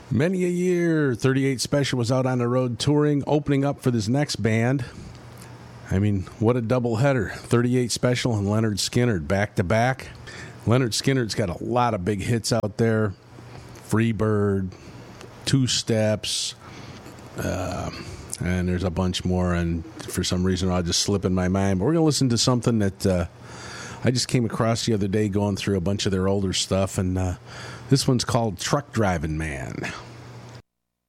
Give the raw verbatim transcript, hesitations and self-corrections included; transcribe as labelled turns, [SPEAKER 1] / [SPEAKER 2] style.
[SPEAKER 1] Many a year, thirty-eight Special was out on the road touring, opening up for this next band. I mean, what a doubleheader. thirty-eight Special and Leonard Skinner back to back. Leonard Skinner's got a lot of big hits out there. Freebird, Two Steps, uh, and there's a bunch more, and for some reason I'll just slip in my mind. But we're going to listen to something that uh, I just came across the other day going through a bunch of their older stuff, and uh, this one's called Truck Driving Man.